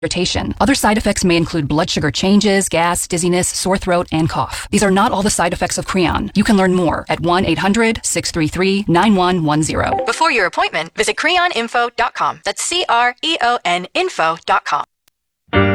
irritation. Other side effects may include blood sugar changes, gas, dizziness, sore throat, and cough. These are not all the side effects of Creon. You can learn more at 1-800-633-9110. Before your appointment, visit creoninfo.com. That's CREON info.com.